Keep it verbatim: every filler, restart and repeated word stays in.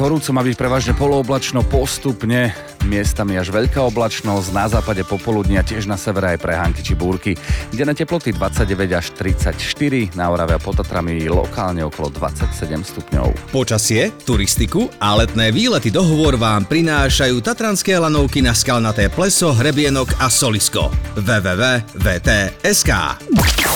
Horúco má byť prevažne polooblačno, postupne miestami až veľká oblačnosť, na západe popoludnia, tiež na severe aj prehánky či búrky. Denné teploty dvadsaťdeväť až tridsaťštyri, na Orave a pod Tatrami lokálne okolo dvadsaťsedem stupňov. Počasie, turistiku a letné výlety do hôr vám prinášajú tatranské lanovky na Skalnaté pleso, Hrebienok a Solisko. w w w bodka v t bodka es ká